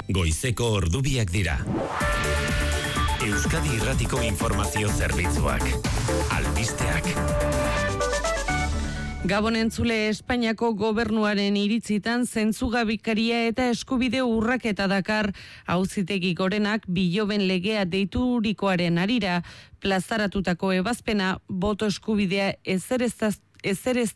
goizeko ordubiak dira. Euskadi Irratiko Informazio Zerbitzuak. Albisteak. Gabon entzule, Espainiako gobernuaren iritzitan zentzugabikaria eta eskubide urraketa dakar auzitegi gorenak biloben legea deiturikoaren harira plazaratutako ebazpena boto eskubidea ezereztatu